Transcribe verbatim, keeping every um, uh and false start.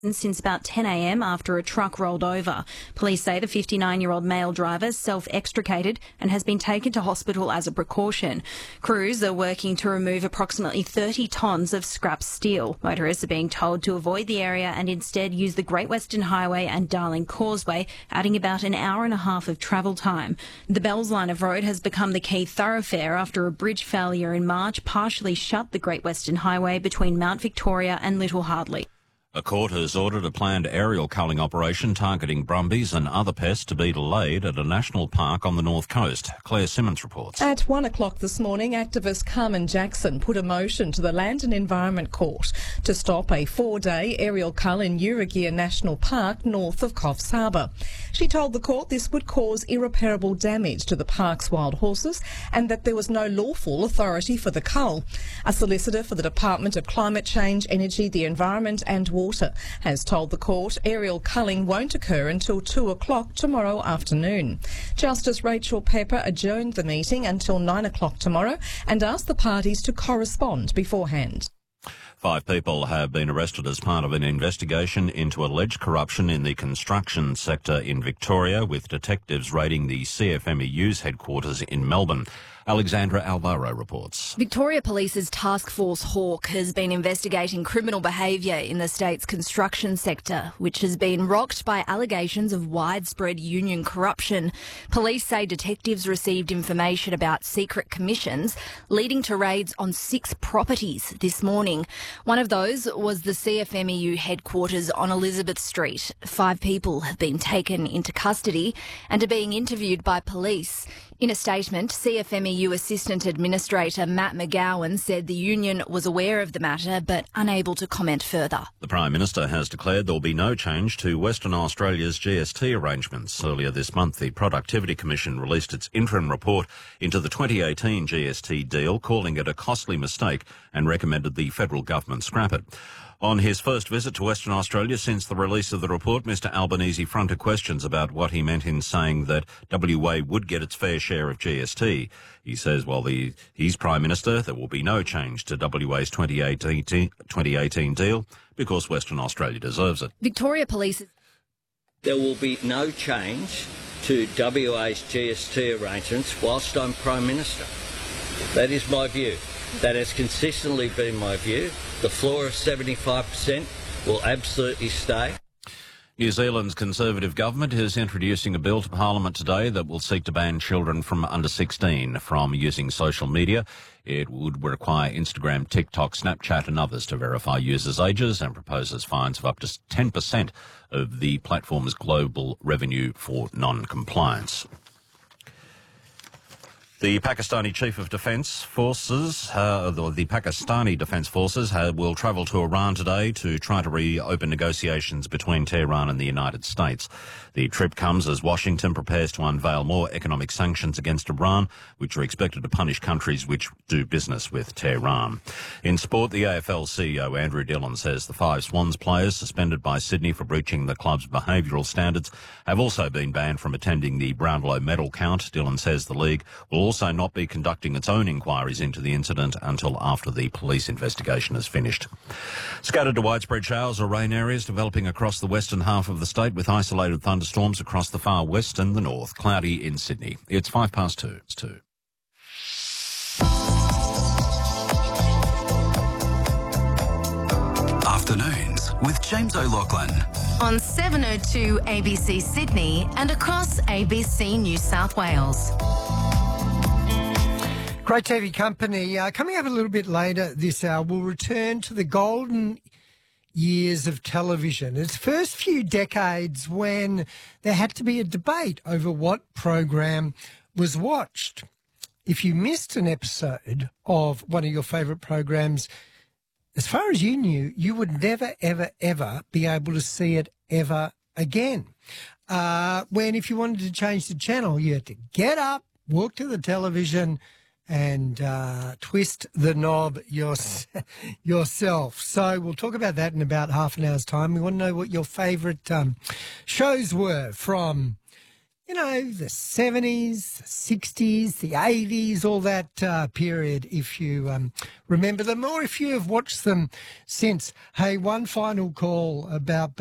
since about ten a m after a truck rolled over. Police say the fifty-nine-year-old male driver self-extricated and has been taken to hospital as a precaution. Crews are working to remove approximately thirty tonnes of scrap steel. Motorists are being told to avoid the area and instead use the Great Western Highway and Darling Causeway, adding about an hour and a half of travel time. The Bells line of road has become the key thoroughfare after a bridge failure in March partially shut the Great Western Highway between Mount Victoria and Little Hardley. A court has ordered a planned aerial culling operation targeting brumbies and other pests to be delayed at a national park on the north coast. Claire Simmons reports. At one o'clock this morning, activist Carmen Jackson put a motion to the Land and Environment Court to stop a four-day aerial cull in Urugir National Park north of Coffs Harbour. She told the court this would cause irreparable damage to the park's wild horses and that there was no lawful authority for the cull. A solicitor for the Department of Climate Change, Energy, the Environment and Water has told the court aerial culling won't occur until two o'clock tomorrow afternoon. Justice Rachel Pepper adjourned the meeting until nine o'clock tomorrow and asked the parties to correspond beforehand. Five people have been arrested as part of an investigation into alleged corruption in the construction sector in Victoria, with detectives raiding the C F M E U's headquarters in Melbourne. Alexandra Alvaro reports. Victoria Police's Task Force Hawk has been investigating criminal behaviour in the state's construction sector, which has been rocked by allegations of widespread union corruption. Police say detectives received information about secret commissions, leading to raids on six properties this morning. One of those was the C F M E U headquarters on Elizabeth Street. Five people have been taken into custody and are being interviewed by police. In a statement, C F M E U Assistant Administrator Matt McGowan said the union was aware of the matter but unable to comment further. The Prime Minister has declared there will be no change to Western Australia's G S T arrangements. Earlier this month, the Productivity Commission released its interim report into the twenty eighteen G S T deal, calling it a costly mistake and recommended the federal government scrap it. On his first visit to Western Australia since the release of the report, Mr Albanese fronted questions about what he meant in saying that W A would get its fair share of G S T. He says while the, he's Prime Minister, there will be no change to W A's twenty eighteen deal because Western Australia deserves it. Victoria Police... There will be no change to W A's G S T arrangements whilst I'm Prime Minister. That is my view. That has consistently been my view. The floor of seventy-five percent will absolutely stay. New Zealand's Conservative government is introducing a bill to Parliament today that will seek to ban children from under sixteen from using social media. It would require Instagram, TikTok, Snapchat and others to verify users' ages and proposes fines of up to ten percent of the platform's global revenue for non-compliance. The Pakistani Chief of Defence Forces, uh, the, the Pakistani Defence Forces uh, will travel to Iran today to try to reopen negotiations between Tehran and the United States. The trip comes as Washington prepares to unveil more economic sanctions against Iran, which are expected to punish countries which do business with Tehran. In sport, the A F L C E O Andrew Dillon says the five Swans players suspended by Sydney for breaching the club's behavioural standards have also been banned from attending the Brownlow medal count. Dillon says the league will also not be conducting its own inquiries into the incident until after the police investigation is finished. Scattered to widespread showers or rain areas developing across the western half of the state with isolated thunderstorms across the far west and the north. Cloudy in Sydney. It's five past two. It's two. Afternoons with James O'Loughlin. On seven oh two A B C Sydney and across A B C New South Wales. Great T V company. Uh, coming up a little bit later this hour, we'll return to the golden years of television. Its first few decades when there had to be a debate over what program was watched. If you missed an episode of one of your favourite programs, as far as you knew, you would never, ever, ever be able to see it ever again. Uh, when if you wanted to change the channel, you had to get up, walk to the television and uh, twist the knob your, yourself. So we'll talk about that in about half an hour's time. We want to know what your favourite um, shows were from, you know, the seventies, the sixties, the eighties, all that uh, period, if you um, remember them, or if you have watched them since. Hey, one final call about